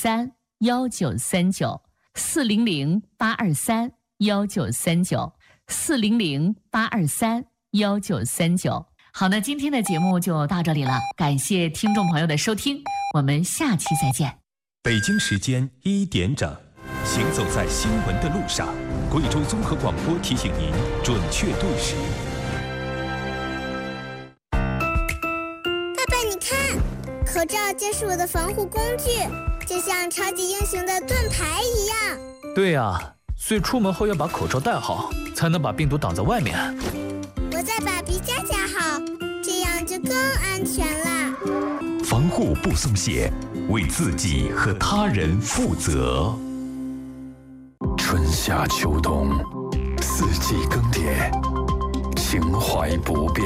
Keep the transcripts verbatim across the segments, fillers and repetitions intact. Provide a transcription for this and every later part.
三幺九三九四零零八二三幺九三九四零零八二三幺九三九。好，那今天的节目就到这里了，感谢听众朋友的收听，我们下期再见。 北京时间一点整，行走在新闻的路上，贵州综合广播提醒您准确对时。 爸爸，你看，口罩就是我的防护工具，就像超级英雄的盾牌一样。 对呀、啊，所以出门后要把口罩戴好，才能把病毒挡在外面。 我再把鼻夹夹好，这样就更安全了。 防护不松懈，为自己和他人负责。 春夏秋冬，四季更迭，情怀不变。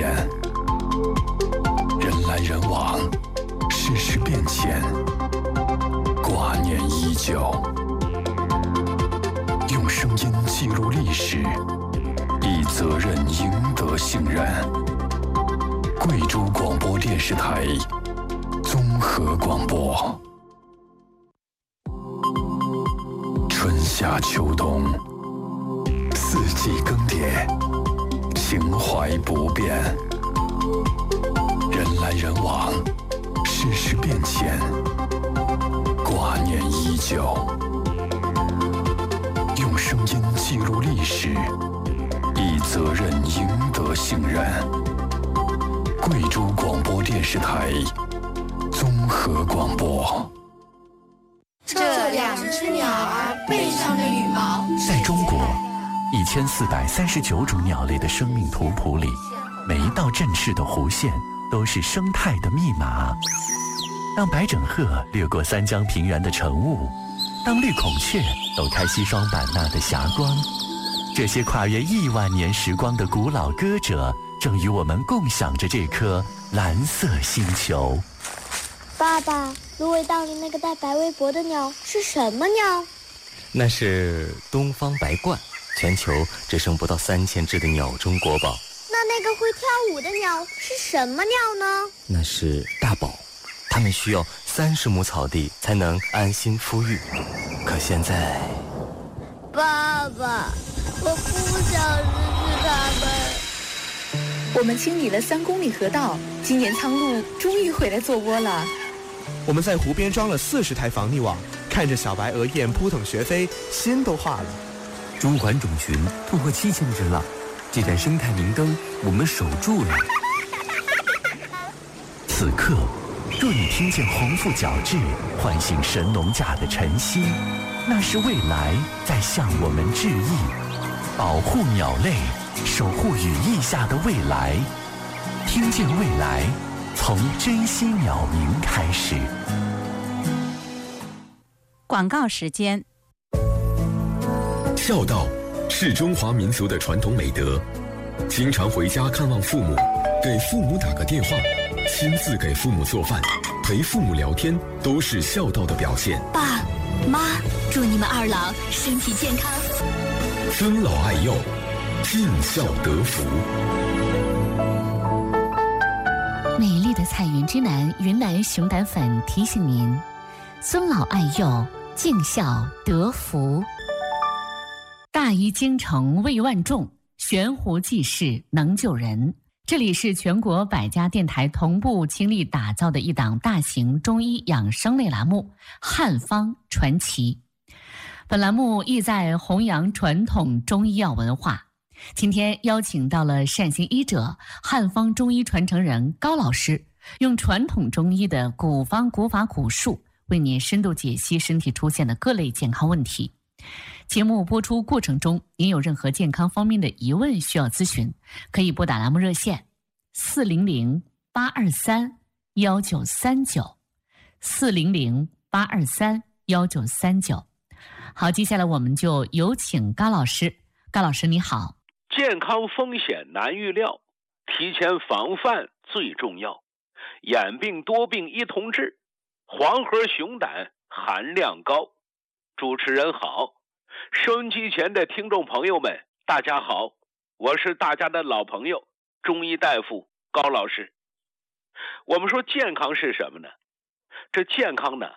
人来人往，世事变迁，挂念依旧。用声音记录历史，以责任赢得信任。贵州广播电视台综合广播。春夏秋冬，四季更迭，情怀不变。人来人往，世事变迁，挂念依旧。用声音记录历史，以责任赢得信任。贵州广播电视台综合广播。 这两只鸟儿背上的羽毛， 在中国一千四百三十九种鸟类的生命图谱里，每一道振翅的弧线都是生态的密码。当白枕鹤掠过三江平原的晨雾，当绿孔雀抖开西双版纳的霞光，这些跨越亿万年时光的古老歌者，正与我们共享着这颗蓝色星球。 爸爸，芦苇荡里那个戴白围脖的鸟是什么鸟？ 那是东方白鹳，全球只剩不到三千只的鸟中国宝。 那那个会跳舞的鸟是什么鸟呢？ 那是大宝，它们需要三十亩草地才能安心孵育。可现在， 爸爸，我不想失去它们。 我们清理了三公里河道，今年苍鹭终于回来做窝了。 我们在湖边装了四十台防溺网，看着小白鹅雁扑腾学飞，心都化了。 中环种群突破七千只了，这盏生态明灯我们守住了。 此刻，若你听见鸿鹄角徵唤醒神农架的晨曦，那是未来在向我们致意。保护鸟类，守护羽翼下的未来。听见未来，从珍惜鸟鸣开始。 广告时间。 孝道是中华民族的传统美德，经常回家看望父母，给父母打个电话，亲自给父母做饭，陪父母聊天，都是孝道的表现。 爸妈，祝你们二老身体健康， 尊老爱幼，尽孝得福。 美丽的彩云之南云南熊胆粉提醒您：尊老爱幼，尽孝得福。大医精诚为万众，悬壶济世能救人。这里是全国百家电台同步倾力打造的一档大型中医养生类栏目《汉方传奇》。本栏目意在弘扬传统中医药文化。今天邀请到了善行医者、汉方中医传承人高老师，用传统中医的古方古法古术，为您深度解析身体出现的各类健康问题。节目播出过程中，您有任何健康方面的疑问需要咨询，可以拨打栏目热线四零零八二三幺九三九四零零八二三幺九三九。好，接下来我们就有请高老师。高老师你好。 健康风险难预料，提前防范最重要。眼病多病一同治，黄河熊胆含量高。主持人好，收音机前的听众朋友们大家好，我是大家的老朋友中医大夫高老师。我们说健康是什么呢？这健康呢，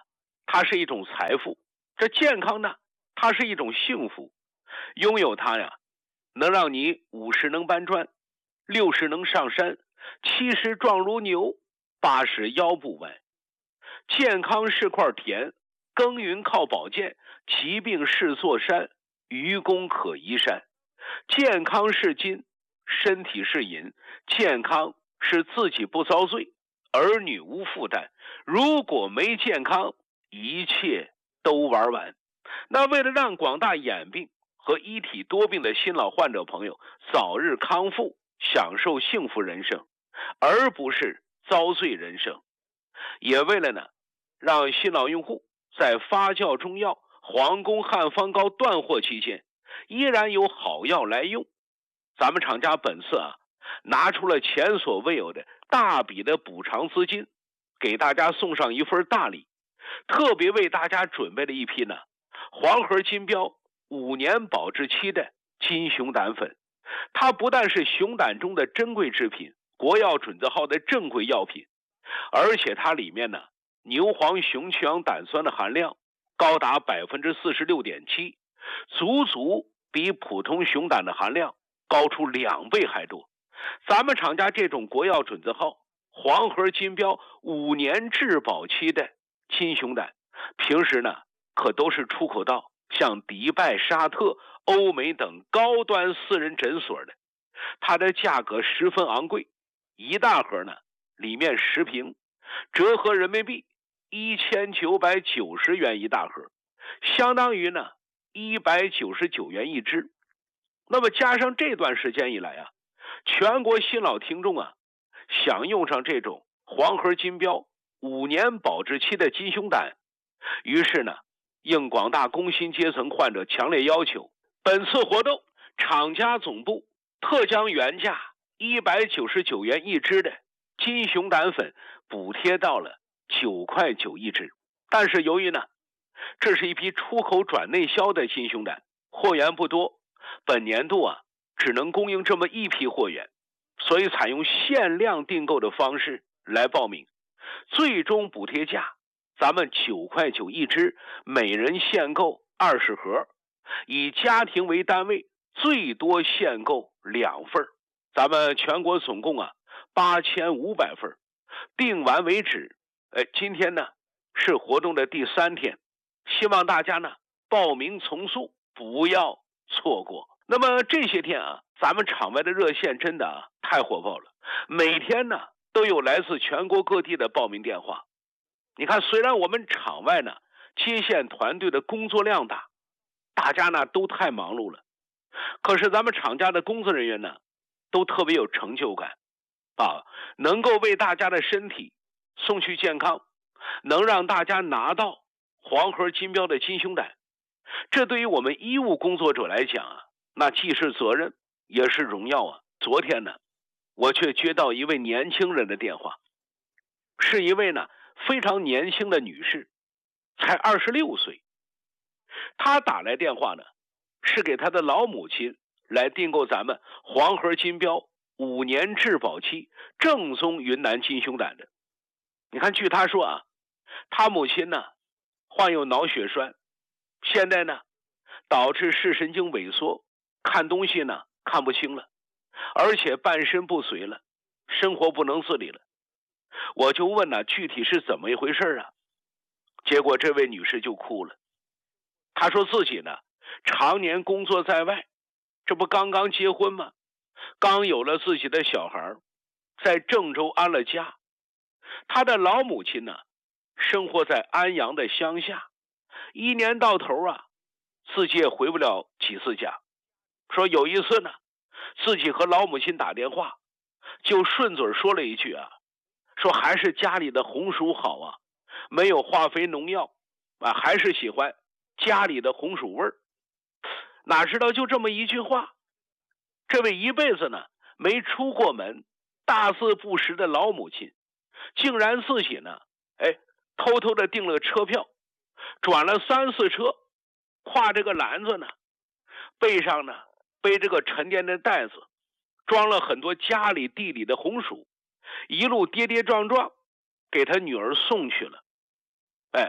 它是一种财富；这健康呢，它是一种幸福。拥有它呀，能让你五十能搬砖，六十能上山，七十壮如牛，八十腰不弯。健康是块田，耕耘靠宝剑，疾病是座山，愚公可移山。健康是金，身体是银。健康是自己不遭罪，儿女无负担。如果没健康，一切都玩完。那为了让广大眼病和一体多病的新老患者朋友早日康复，享受幸福人生，而不是遭罪人生，也为了呢，让新老用户在发酵中药皇宫汉方膏断货期间依然有好药来用，咱们厂家本次啊拿出了前所未有的大笔的补偿资金，给大家送上一份大礼，特别为大家准备了一批呢黄河金标五年保质期的金熊胆粉。它不但是熊胆中的珍贵制品，国药准字号的正规药品，而且它里面呢牛黄熊去氧胆酸的含量高达 百分之四十六点七， 足足比普通熊胆的含量高出两倍还多。咱们厂家这种国药准字号黄河金标五年质保期的金熊胆，平时呢可都是出口到像迪拜、沙特、欧美等高端私人诊所的，它的价格十分昂贵，一大盒呢里面十瓶，折合人民币一千九百九十元一大盒，相当于呢一百九十九元一支。那么加上这段时间以来啊，全国新老听众啊想用上这种黄河金标五年保质期的金熊胆，于是呢应广大工薪阶层患者强烈要求，本次活动厂家总部特将原价一百九十九元一支的金熊胆粉补贴到了九块九一支。但是由于呢这是一批出口转内销的金熊胆，货源不多，本年度啊只能供应这么一批货源，所以采用限量订购的方式来报名，最终补贴价咱们九块九一支，每人限购二十盒，以家庭为单位，最多限购两份。咱们全国总共啊八千五百份，订完为止。哎，今天呢是活动的第三天，希望大家呢报名从速，不要错过。那么这些天啊，咱们场外的热线真的啊太火爆了，每天呢都有来自全国各地的报名电话。你看，虽然我们场外呢接线团队的工作量大，大家呢都太忙碌了，可是咱们厂家的工作人员呢都特别有成就感啊，能够为大家的身体送去健康，能让大家拿到黄河金标的金熊胆，这对于我们医务工作者来讲啊，那既是责任也是荣耀啊。昨天呢我却接到一位年轻人的电话，是一位呢非常年轻的女士，才二十六岁。她打来电话呢是给她的老母亲来订购咱们黄河金标五年质保期正宗云南金熊胆的。你看，据她说啊，她母亲呢患有脑血栓，现在呢导致视神经萎缩，看东西呢看不清了，而且半身不遂了，生活不能自理了。我就问呢具体是怎么一回事啊？结果这位女士就哭了。她说自己呢常年工作在外，这不刚刚结婚吗？刚有了自己的小孩，在郑州安了家。她的老母亲呢生活在安阳的乡下，一年到头啊自己也回不了几次家。说有一次呢自己和老母亲打电话，就顺嘴说了一句啊，说还是家里的红薯好啊，没有化肥农药啊，还是喜欢家里的红薯味儿。哪知道就这么一句话，这位一辈子呢没出过门，大字不识的老母亲，竟然自己呢哎偷偷的订了车票，转了三四车，挎这个篮子呢，背上呢背这个沉甸的袋子，装了很多家里地里的红薯，一路跌跌撞撞给他女儿送去了。哎，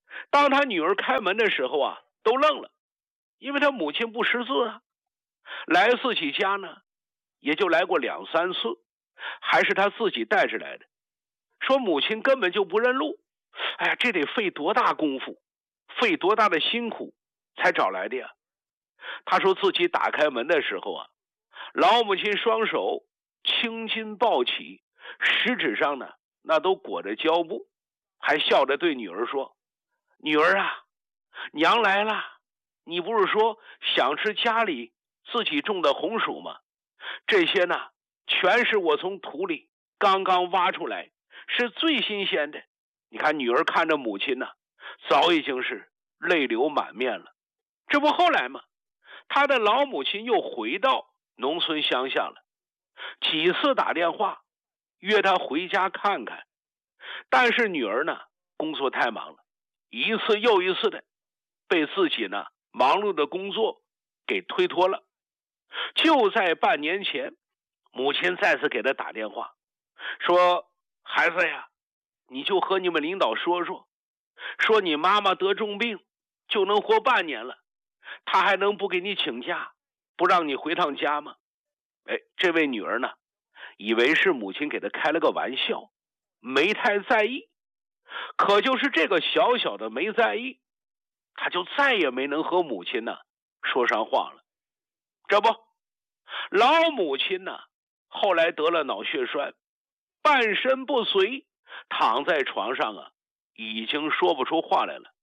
当他女儿开门的时候啊，都愣了，因为他母亲不识字啊。来自己家呢，也就来过两三次，还是他自己带着来的。说母亲根本就不认路，哎呀，这得费多大功夫，费多大的辛苦才找来的呀。他说自己打开门的时候啊，老母亲双手青筋暴起，食指上呢那都裹着胶布，还笑着对女儿说：女儿啊，娘来了，你不是说想吃家里自己种的红薯吗？这些呢全是我从土里刚刚挖出来，是最新鲜的。你看女儿看着母亲呢，早已经是泪流满面了。这不后来嘛，他的老母亲又回到农村乡下了，几次打电话约他回家看看，但是女儿呢工作太忙了，一次又一次的被自己呢忙碌的工作给推脱了。就在半年前，母亲再次给他打电话，说：孩子呀，你就和你们领导说说，说你妈妈得重病就能活半年了，他还能不给你请假，不让你回趟家吗？哎，这位女儿呢，以为是母亲给她开了个玩笑，没太在意。可就是这个小小的没在意，她就再也没能和母亲呢说上话了。这不，老母亲呢后来得了脑血栓，半身不遂，躺在床上啊，已经说不出话来了。